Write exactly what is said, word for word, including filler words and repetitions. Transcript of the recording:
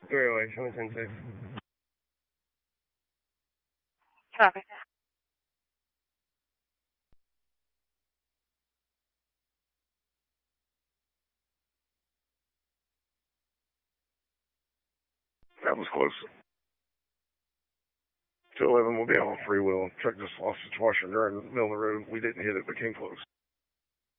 Three away, show me ten six. Copy. That was close. two eleven will be on free will. Truck just lost its washer and dryer in the middle of the road. We didn't hit it, but came close.